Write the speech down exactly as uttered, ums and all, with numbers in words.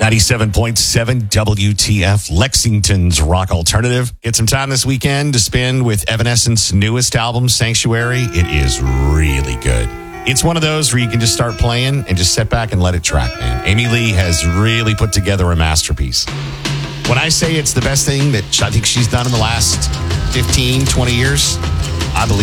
ninety-seven point seven W T F, Lexington's rock alternative. Get some time this weekend to spend with Evanescence's newest album, Sanctuary. It is really good. It's one of those where you can just start playing and just sit back and let it track, man. Amy Lee has really put together a masterpiece. When I say it's the best thing that I think she's done in the last fifteen, twenty years, I believe